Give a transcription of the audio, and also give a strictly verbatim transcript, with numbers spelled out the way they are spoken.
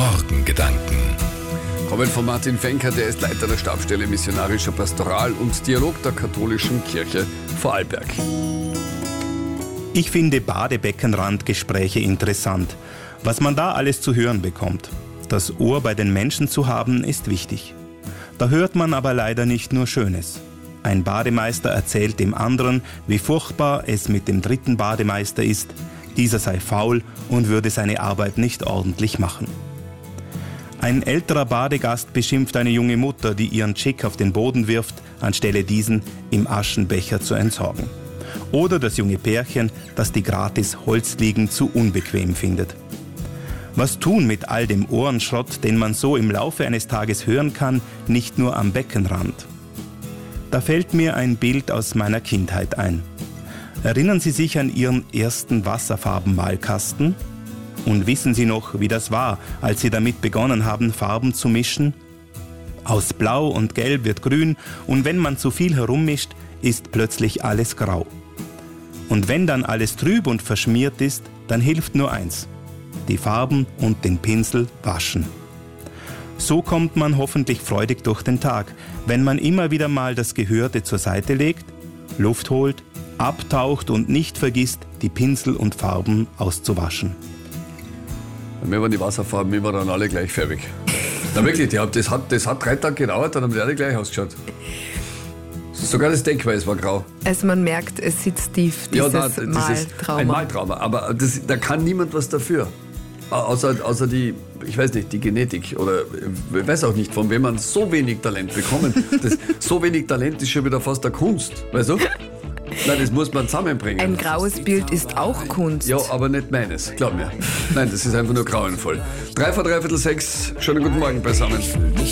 Morgengedanken. Kommen von Martin Fenker, der ist Leiter der Stabsstelle Missionarischer Pastoral und Dialog der Katholischen Kirche Vorarlberg. Ich finde Badebeckenrandgespräche interessant. Was man da alles zu hören bekommt. Das Ohr bei den Menschen zu haben, ist wichtig. Da hört man aber leider nicht nur Schönes. Ein Bademeister erzählt dem anderen, wie furchtbar es mit dem dritten Bademeister ist. Dieser sei faul und würde seine Arbeit nicht ordentlich machen. Ein älterer Badegast beschimpft eine junge Mutter, die ihren Chick auf den Boden wirft, anstelle diesen im Aschenbecher zu entsorgen. Oder das junge Pärchen, das die gratis Holzliegen zu unbequem findet. Was tun mit all dem Ohrenschrott, den man so im Laufe eines Tages hören kann, nicht nur am Beckenrand? Da fällt mir ein Bild aus meiner Kindheit ein. Erinnern Sie sich an Ihren ersten Wasserfarbenmalkasten? Und wissen Sie noch, wie das war, als Sie damit begonnen haben, Farben zu mischen? Aus Blau und Gelb wird Grün und wenn man zu viel herummischt, ist plötzlich alles grau. Und wenn dann alles trüb und verschmiert ist, dann hilft nur eins: die Farben und den Pinsel waschen. So kommt man hoffentlich freudig durch den Tag, wenn man immer wieder mal das Gehörte zur Seite legt, Luft holt, abtaucht und nicht vergisst, die Pinsel und Farben auszuwaschen. Bei mir waren die Wasserfarben immer dann alle gleichfarbig. Na wirklich, die, das, hat, das hat drei Tage gedauert, dann haben die alle gleich ausgeschaut. Sogar das Deckweiß war grau. Also man merkt, es sitzt tief, dieses ja, nein, Maltrauma. Ein Maltrauma, aber das, da kann niemand was dafür. Außer, außer die, ich weiß nicht, die Genetik oder ich weiß auch nicht, von wem man so wenig Talent bekommen. Das, so wenig Talent ist schon wieder fast eine Kunst, weißt du? Nein, das muss man zusammenbringen. Ein graues Bild ist auch Kunst. Ja, aber nicht meines, glaub mir. Nein, das ist einfach nur grauenvoll. Drei vor dreiviertel sechs, schönen guten Morgen beisammen.